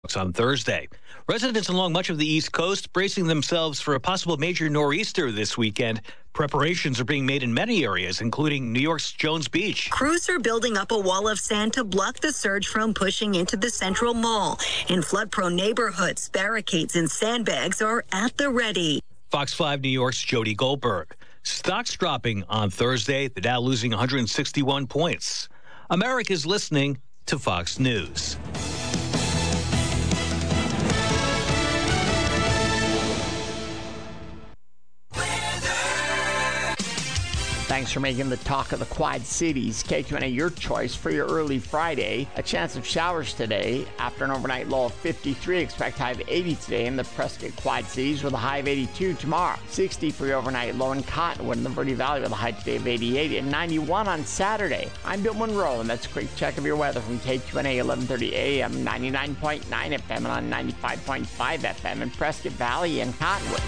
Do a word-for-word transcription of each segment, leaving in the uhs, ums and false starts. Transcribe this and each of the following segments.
on Thursday. Residents along much of the East Coast bracing themselves for a possible major nor'easter this weekend. Preparations are being made in many areas, including New York's Jones Beach. Crews are building up a wall of sand to block the surge from pushing into the Central Mall. In flood-prone neighborhoods, barricades and sandbags are at the ready. Fox five New York's Jody Goldberg. Stocks dropping on Thursday, the Dow losing one hundred sixty-one points. America's listening to Fox News. Thanks for making the talk of the Quad Cities. K Q N A, your choice for your early Friday. A chance of showers today. After an overnight low of fifty-three, expect high of eighty today in the Prescott Quad Cities with a high of eighty-two tomorrow. sixty for your overnight low in Cottonwood in the Verde Valley with a high today of eighty-eight and ninety-one on Saturday. I'm Bill Monroe, and that's a quick check of your weather from K Q N A eleven thirty A M, ninety-nine point nine F M and on ninety-five point five F M in Prescott Valley and Cottonwood.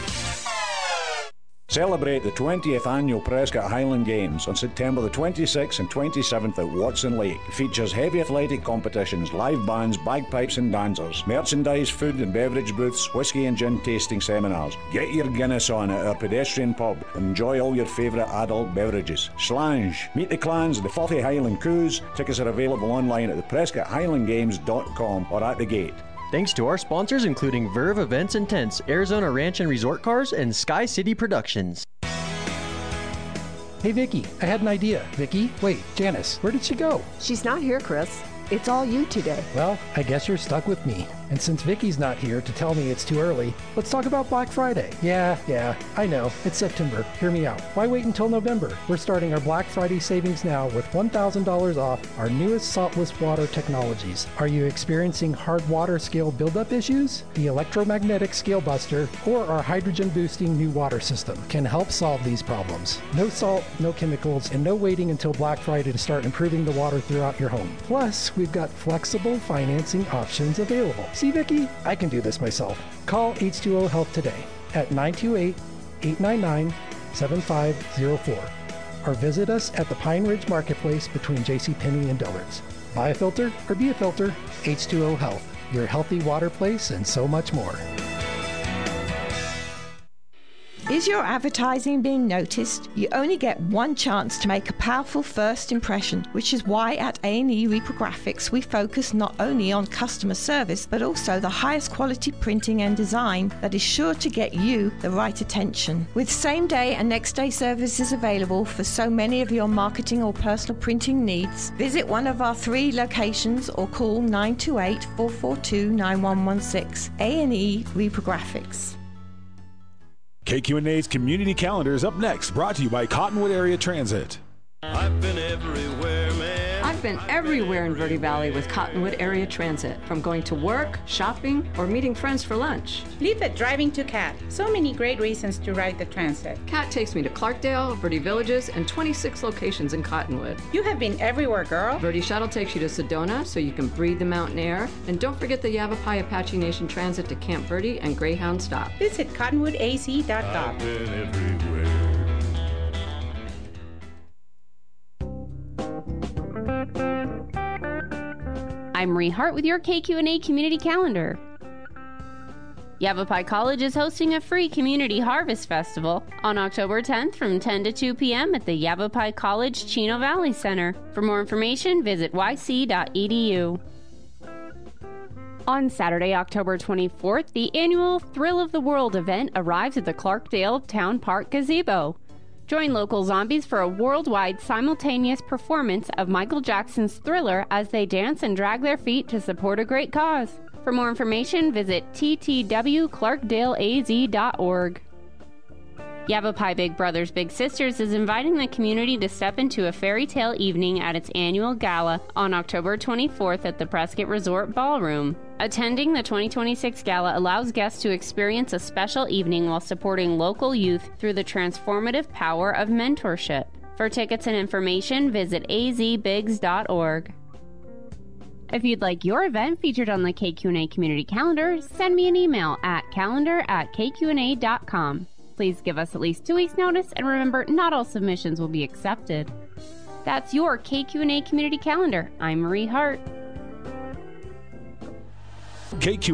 Celebrate the twentieth Annual Prescott Highland Games on September the twenty-sixth and twenty-seventh at Watson Lake. It features heavy athletic competitions, live bands, bagpipes and dancers, merchandise, food and beverage booths, whiskey and gin tasting seminars. Get your Guinness on at our pedestrian pub and enjoy all your favourite adult beverages. Slange. Meet the clans of the forty Highland Coups. Tickets are available online at the prescott highland games dot com or at the gate. Thanks to our sponsors, including Verve Events and Tents, Arizona Ranch and Resort Cars, and Sky City Productions. Hey, Vicky, I had an idea. Vicky, wait, Janice, where did she go? She's not here, Chris. It's all you today. Well, I guess you're stuck with me. And since Vicky's not here to tell me it's too early, let's talk about Black Friday. Yeah, yeah, I know. It's September. Hear me out. Why wait until November? We're starting our Black Friday savings now with one thousand dollars off our newest saltless water technologies. Are you experiencing hard water scale buildup issues? The electromagnetic scale buster or our hydrogen boosting new water system can help solve these problems. No salt, no chemicals, and no waiting until Black Friday to start improving the water throughout your home. Plus, we've got flexible financing options available. See, Vicky, I can do this myself. Call H two O Health today at nine two eight, eight nine nine, seven five zero four or visit us at the Pine Ridge Marketplace between JCPenney and Dillard's. Buy a filter or be a filter, H two O Health, your healthy water place, and so much more. Is your advertising being noticed? You only get one chance to make a powerful first impression, which is why at A and E Reprographics we focus not only on customer service, but also the highest quality printing and design that is sure to get you the right attention. With same day and next day services available for so many of your marketing or personal printing needs, visit one of our three locations or call nine two eight, four four two, nine one one six. A and E Reprographics. K Q N A's Community Calendar is up next, brought to you by Cottonwood Area Transit. I've been everywhere, man. I've been everywhere in Verde Valley with Cottonwood Area Transit, from going to work, shopping, or meeting friends for lunch. Leave it driving to C A T. So many great reasons to ride the transit. C A T takes me to Clarkdale, Verde Villages, and twenty-six locations in Cottonwood. You have been everywhere, girl. Verde Shuttle takes you to Sedona so you can breathe the mountain air. And don't forget the Yavapai Apache Nation Transit to Camp Verde and Greyhound Stop. Visit cottonwood a c dot com. I've been everywhere. I'm Marie Hart with your K Q N A Community Calendar. Yavapai College is hosting a free Community Harvest Festival on October tenth from ten to two p.m. at the Yavapai College Chino Valley Center. For more information, visit y c dot e d u. On Saturday, October twenty-fourth, the annual Thrill of the World event arrives at the Clarkdale Town Park Gazebo. Join local zombies for a worldwide simultaneous performance of Michael Jackson's Thriller as they dance and drag their feet to support a great cause. For more information, visit t t w clarkdale a z dot org. Yavapai Big Brothers Big Sisters is inviting the community to step into a fairy tale evening at its annual gala on October twenty-fourth at the Prescott Resort Ballroom. Attending the twenty twenty-six gala allows guests to experience a special evening while supporting local youth through the transformative power of mentorship. For tickets and information, visit a z bigs dot org. If you'd like your event featured on the K Q N A Community Calendar, send me an email at calendar at k q n a dot com. Please give us at least two weeks' notice, and remember, not all submissions will be accepted. That's your K Q N A Community Calendar. I'm Marie Hart. K Q